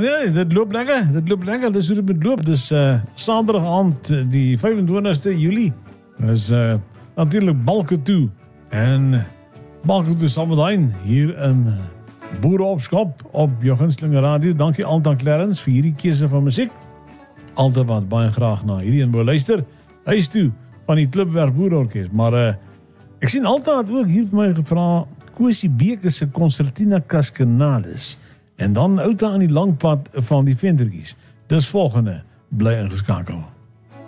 nee, dit loop lekker. Dis hoe dit moet loop. Dis Saterdag aand, die 25ste Julie. Dis natuurlijk Balken toe. En Balken toe Sameldijn hier in Boerenopskop op jou gunstelinge radio. Dankie Altan Clarence vir hierdie keuse van musiek. Altyd wat baie graag na hierdie en wil luister. Huis toe van die Klipwerk Boerenorkest. Maar ek sien altyd ook hier vir my gevra Kosie Beker se Concertina Cascanades. En dan outa aan die langpad van die ventertjies. Dis volgende, bly ingeskakel.